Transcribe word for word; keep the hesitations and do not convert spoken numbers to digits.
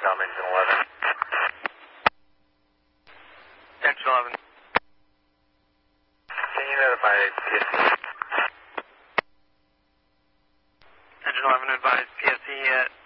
com, engine eleven. Engine eleven. Can you notify P S C? Engine eleven advised P S C at